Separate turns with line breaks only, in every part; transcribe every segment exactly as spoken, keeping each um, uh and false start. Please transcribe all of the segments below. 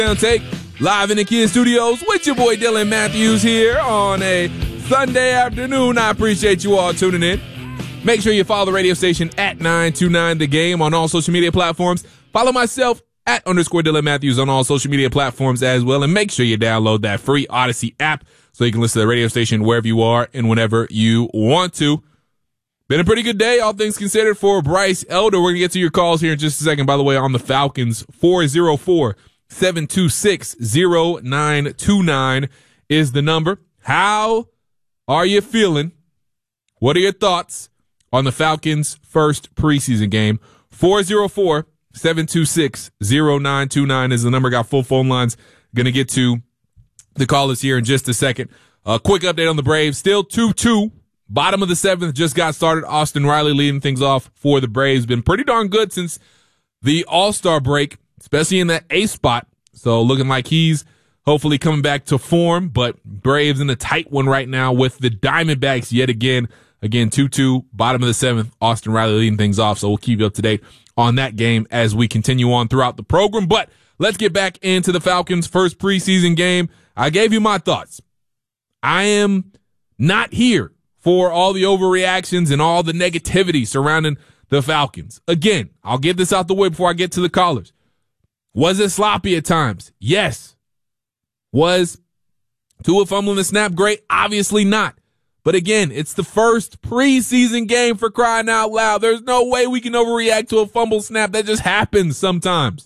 Take live in the Kid Studios with your boy Dylan Matthews here on a Sunday afternoon. I appreciate you all tuning in. Make sure you follow the radio station at nine two nine The Game on all social media platforms. Follow myself at underscore Dylan Matthews on all social media platforms as well. And make sure you download that free Odyssey app so you can listen to the radio station wherever you are and whenever you want to. Been a pretty good day, all things considered, for Bryce Elder. We're going to get to your calls here in just a second. By the way, on the Falcons, four oh four, seven two six, oh nine two nine is the number. How are you feeling? What are your thoughts on the Falcons' first preseason game? four oh four, seven two six, oh nine two nine is the number. Got full phone lines. Going to get to the callers here in just a second. A quick update on the Braves. Still two two. Bottom of the seventh just got started. Austin Riley leading things off for the Braves. Been pretty darn good since the All-Star break, especially in that A spot. So looking like he's hopefully coming back to form, but Braves in a tight one right now with the Diamondbacks yet again. Again, two two, bottom of the seventh, Austin Riley leading things off. So we'll keep you up to date on that game as we continue on throughout the program. But let's get back into the Falcons' first preseason game. I gave you my thoughts. I am not here for all the overreactions and all the negativity surrounding the Falcons. Again, I'll get this out the way before I get to the callers. Was it sloppy at times? Yes. Was Tua fumbling the snap great? Obviously not. But again, it's the first preseason game, for crying out loud. There's no way we can overreact to a fumble snap. That just happens sometimes.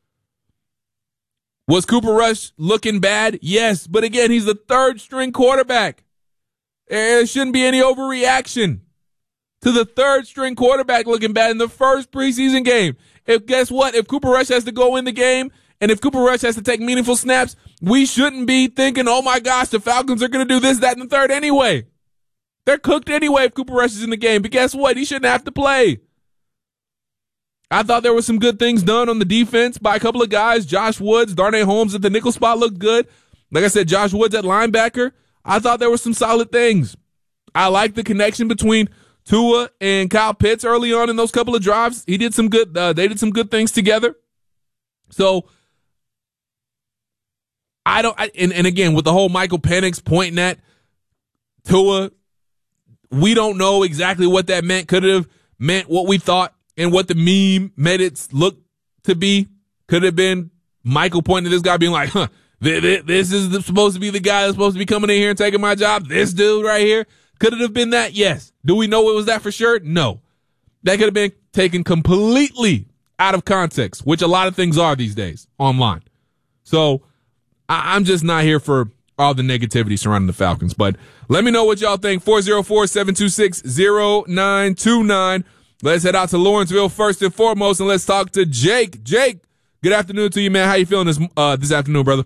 Was Cooper Rush looking bad? Yes. But again, he's the third string quarterback. There shouldn't be any overreaction to the third string quarterback looking bad in the first preseason game. If guess what? If Cooper Rush has to go in the game and if Cooper Rush has to take meaningful snaps, we shouldn't be thinking, oh my gosh, the Falcons are going to do this, that, and the third anyway. They're cooked anyway if Cooper Rush is in the game. But guess what? He shouldn't have to play. I thought there were some good things done on the defense by a couple of guys. Josh Woods, Darnay Holmes at the nickel spot looked good. Like I said, Josh Woods at linebacker. I thought there were some solid things. I like the connection between Tua and Kyle Pitts early on in those couple of drives. He did some good. Uh, they did some good things together. So I don't. I, and, and again, with the whole Michael Penix pointing at Tua, we don't know exactly what that meant. Could have meant what we thought and what the meme made it look to be. Could have been Michael pointing at this guy being like, huh, this is supposed to be the guy that's supposed to be coming in here and taking my job. This dude right here. Could it have been that? Yes. Do we know it was that for sure? No. That could have been taken completely out of context, which a lot of things are these days online. So I- I'm just not here for all the negativity surrounding the Falcons. But let me know what y'all think. four oh four, seven two six, oh nine two nine. Let's head out to Lawrenceville first and foremost, and let's talk to Jake. Jake, good afternoon to you, man. How you feeling this uh, this afternoon, brother?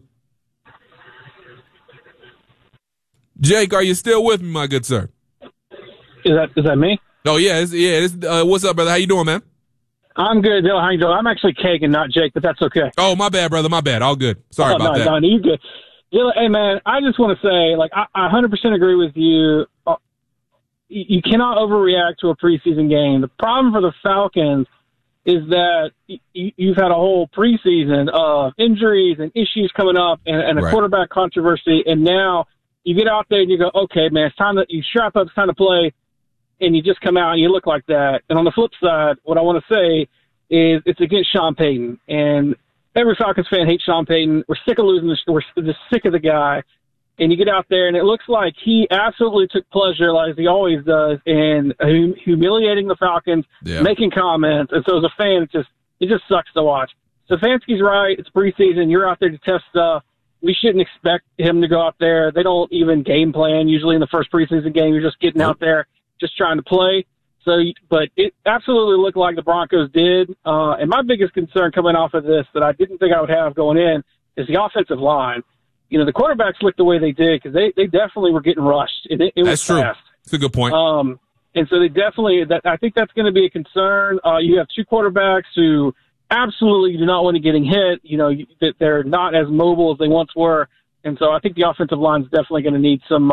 Jake, are you still with me, my good sir?
Is that is that me?
Oh yeah, it's, yeah. It's, uh, what's up, brother? How you doing, man?
I'm good, Bill. How you doing? I'm actually Kagan, not Jake, but that's okay.
Oh, my bad, brother. My bad. All good. Sorry
oh,
about
no,
that.
No, no, you good. Dylan, hey man, I just want to say, like, I, I one hundred percent agree with you. Uh, you. You cannot overreact to a preseason game. The problem for the Falcons is that y- you've had a whole preseason of injuries and issues coming up, and, and a
right.
quarterback controversy, and now you get out there and you go, okay, man, it's time that you strap up, it's time to play, and you just come out and you look like that. And on the flip side, what I want to say is it's against Sean Payton. And every Falcons fan hates Sean Payton. We're sick of losing this. We're just sick of the guy. And you get out there, and it looks like he absolutely took pleasure, like he always does, in hum- humiliating the Falcons, yeah. making comments. And so as a fan, it just it just sucks to watch. Stefanski's right. It's preseason. You're out there to test stuff. We shouldn't expect him to go out there. They don't even game plan usually in the first preseason game. You're just getting out there, just trying to play. So, but it absolutely looked like the Broncos did. Uh, and my biggest concern coming off of this that I didn't think I would have going in is the offensive line. You know, the quarterbacks looked the way they did because they, they definitely were getting rushed. And it, it
that's
was
true.
fast.
That's a good point.
Um, and so they definitely, that I think that's going to be a concern. Uh, you have two quarterbacks who absolutely do not want to getting hit. You know, that they're not as mobile as they once were. And so I think the offensive line is definitely going to need some